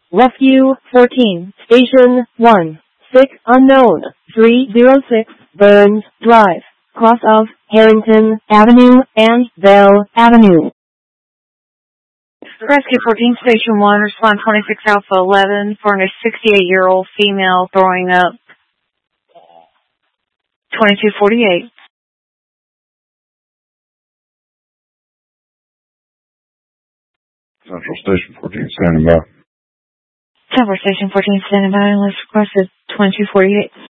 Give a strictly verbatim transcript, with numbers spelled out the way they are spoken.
Rescue fourteen, Station one, sick unknown, three oh six, Burns Drive, cross of Harrington Avenue and Bell Avenue. Rescue fourteen, Station one, respond twenty-six Alpha eleven for a sixty-eight-year-old female throwing up. twenty-two forty-eight. Central Station fourteen, standing by. Central Station fourteen, standing by, unless requested twenty-two forty-eight.